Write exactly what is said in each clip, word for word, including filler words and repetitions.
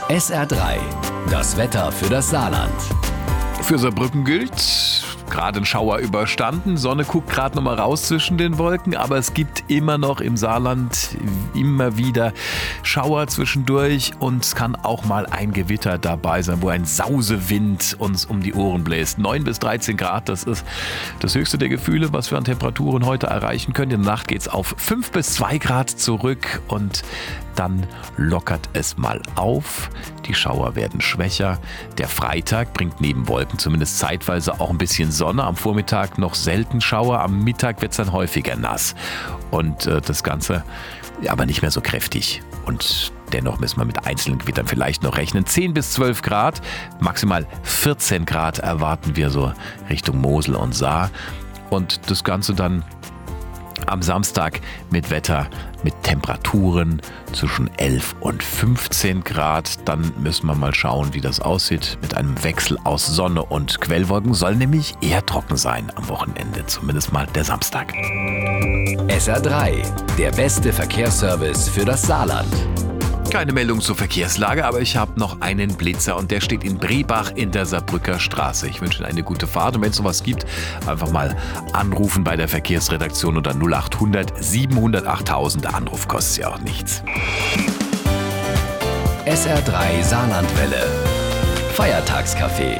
S R drei, das Wetter für das Saarland. Für Saarbrücken gilt, gerade ein Schauer überstanden. Sonne guckt gerade noch mal raus zwischen den Wolken, aber es gibt immer noch im Saarland immer wieder Schauer zwischendurch und es kann auch mal ein Gewitter dabei sein, wo ein Sausewind uns um die Ohren bläst. neun bis dreizehn Grad, das ist das höchste der Gefühle, was wir an Temperaturen heute erreichen können. In der Nacht geht es auf fünf bis zwei Grad zurück und dann lockert es mal auf. Die Schauer werden schwächer. Der Freitag bringt neben Wolken zumindest zeitweise auch ein bisschen Sonne. Am Vormittag noch selten Schauer. Am Mittag wird es dann häufiger nass. Und äh, das Ganze aber nicht mehr so kräftig. Und dennoch müssen wir mit einzelnen Gewittern vielleicht noch rechnen. zehn bis zwölf Grad, maximal vierzehn Grad erwarten wir so Richtung Mosel und Saar. Und das Ganze dann am Samstag mit Wetter, mit Temperaturen zwischen elf und fünfzehn Grad. Dann müssen wir mal schauen, wie das aussieht. Mit einem Wechsel aus Sonne und Quellwolken soll nämlich eher trocken sein am Wochenende. Zumindest mal der Samstag. S R drei, der beste Verkehrsservice für das Saarland. Keine Meldung zur Verkehrslage, aber ich habe noch einen Blitzer und der steht in Brebach in der Saarbrücker Straße. Ich wünsche Ihnen eine gute Fahrt und wenn es sowas gibt, einfach mal anrufen bei der Verkehrsredaktion unter null acht hundert siebenhundert achttausend. Der Anruf kostet ja auch nichts. S R drei Saarlandwelle. Feiertagscafé.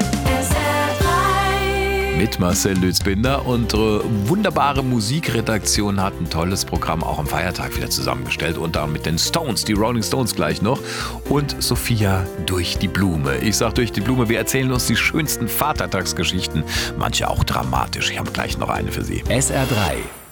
Mit Marcel Lützbinder. Unsere wunderbare Musikredaktion hat ein tolles Programm auch am Feiertag wieder zusammengestellt. Unter anderem mit den Stones, die Rolling Stones gleich noch. Und Sophia durch die Blume. Ich sag durch die Blume, wir erzählen uns die schönsten Vatertagsgeschichten. Manche auch dramatisch. Ich habe gleich noch eine für Sie. S R drei